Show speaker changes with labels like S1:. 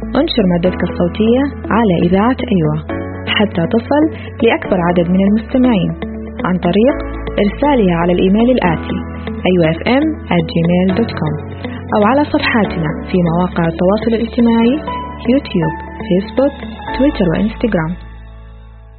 S1: انشر مادتك الصوتية على إذاعة أيوة حتى تصل لأكبر عدد من المستمعين عن طريق إرسالها على الإيميل الآتي ayufm@gmail.com أو على صفحاتنا في مواقع التواصل الاجتماعي يوتيوب، فيسبوك، تويتر وإنستغرام.